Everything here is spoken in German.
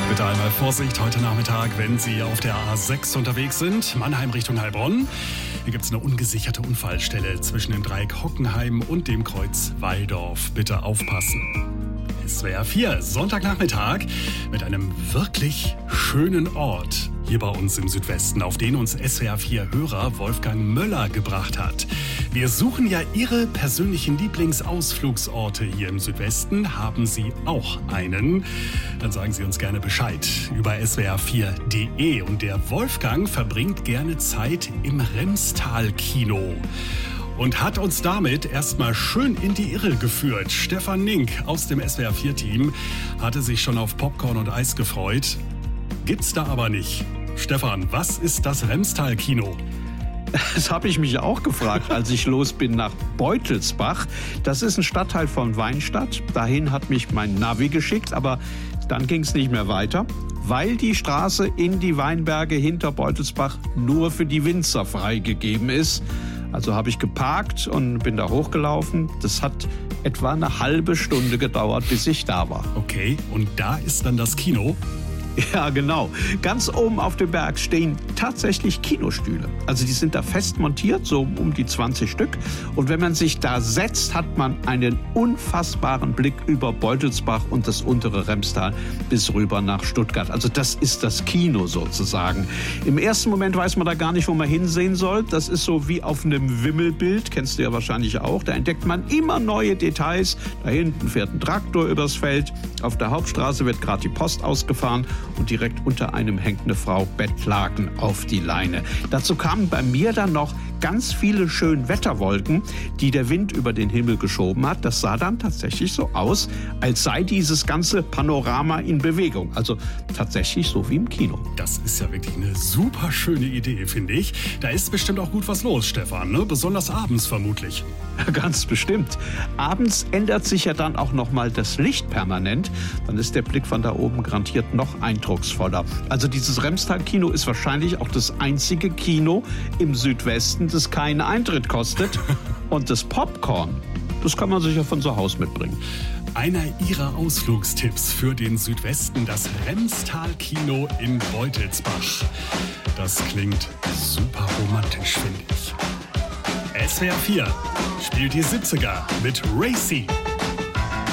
Bitte einmal Vorsicht heute Nachmittag, wenn Sie auf der A6 unterwegs sind, Mannheim Richtung Heilbronn. Hier gibt es eine ungesicherte Unfallstelle zwischen dem Dreieck Hockenheim und dem Kreuz Walldorf. Bitte aufpassen. SWR 4, Sonntagnachmittag mit einem wirklich schönen Ort hier bei uns im Südwesten, auf den uns SWR 4-Hörer Wolfgang Möller gebracht hat. Wir suchen ja Ihre persönlichen Lieblingsausflugsorte hier im Südwesten. Haben Sie auch einen? Dann sagen Sie uns gerne Bescheid über swr4.de. Und der Wolfgang verbringt gerne Zeit im Remstal-Kino und hat uns damit erstmal schön in die Irre geführt. Stefan Nink aus dem SWR4-Team hatte sich schon auf Popcorn und Eis gefreut. Gibt's da aber nicht. Stefan, was ist das Remstal-Kino? Das habe ich mich auch gefragt, als ich los bin nach Beutelsbach. Das ist ein Stadtteil von Weinstadt. Dahin hat mich mein Navi geschickt, aber dann ging es nicht mehr weiter, weil die Straße in die Weinberge hinter Beutelsbach nur für die Winzer freigegeben ist. Also habe ich geparkt und bin da hochgelaufen. Das hat etwa eine halbe Stunde gedauert, bis ich da war. Okay, und da ist dann das Kino? Ja, genau. Ganz oben auf dem Berg stehen tatsächlich Kinostühle. Also die sind da fest montiert, so um die 20 Stück. Und wenn man sich da setzt, hat man einen unfassbaren Blick über Beutelsbach und das untere Remstal bis rüber nach Stuttgart. Also das ist das Kino sozusagen. Im ersten Moment weiß man da gar nicht, wo man hinsehen soll. Das ist so wie auf einem Wimmelbild, kennst du ja wahrscheinlich auch. Da entdeckt man immer neue Details. Da hinten fährt ein Traktor übers Feld. Auf der Hauptstraße wird gerade die Post ausgefahren. Und direkt unter einem hängt eine Frau Bettlaken auf die Leine. Dazu kamen bei mir dann noch ganz viele Schönwetterwolken, die der Wind über den Himmel geschoben hat. Das sah dann tatsächlich so aus, als sei dieses ganze Panorama in Bewegung. Also tatsächlich so wie im Kino. Das ist ja wirklich eine super schöne Idee, finde ich. Da ist bestimmt auch gut was los, Stefan, ne? Besonders abends vermutlich. Ganz bestimmt. Abends ändert sich ja dann auch noch mal das Licht permanent. Dann ist der Blick von da oben garantiert noch eindrucksvoller. Also dieses Remstal-Kino ist wahrscheinlich auch das einzige Kino im Südwesten, das keinen Eintritt kostet. Und das Popcorn, das kann man sich ja von zu Hause mitbringen. Einer Ihrer Ausflugstipps für den Südwesten, das Remstal-Kino in Beutelsbach. Das klingt super romantisch, finde ich. SWR 4 spielt die 70er mit Racy.